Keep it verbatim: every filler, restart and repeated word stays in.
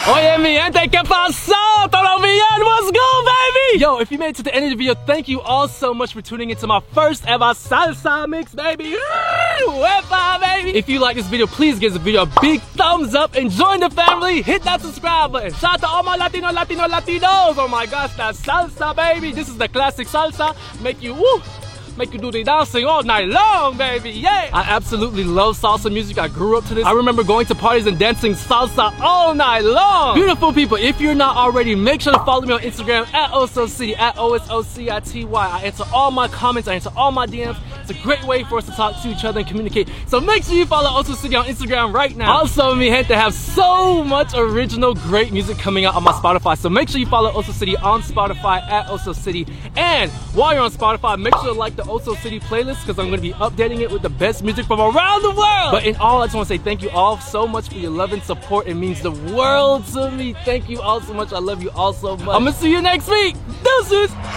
Oye mi gente, ¿qué pasó? ¿Todo bien? What's good, baby? Yo, if you made it to the end of the video, thank you all so much for tuning into my first ever salsa mix, baby. Wepa, baby. If you like this video, please give this video a big thumbs up and join the family. Hit that subscribe button. Shout out to all my Latino, Latino, Latinos. Oh my gosh, that salsa, baby. This is the classic salsa. Make you woo. Make you do the dancing all night long, baby, yeah! I absolutely love salsa music. I grew up to this. I remember going to parties and dancing salsa all night long. Beautiful people, if you're not already, make sure to follow me on Instagram at OSOCity, at O S O C I T Y. I answer all my comments, I answer all my D Ms. It's a great way for us to talk to each other and communicate. So make sure you follow OSOCity on Instagram right now. Also, mi gente, have so much original great music coming out on my Spotify. So make sure you follow OSOCity on Spotify at OSOCity. And while you're on Spotify, make sure to like the OSOCity playlist because I'm going to be updating it with the best music from around the world. But in all, I just want to say thank you all so much for your love and support. It means the world to me. Thank you all so much. I love you all so much. I'm going to see you next week. Deuces.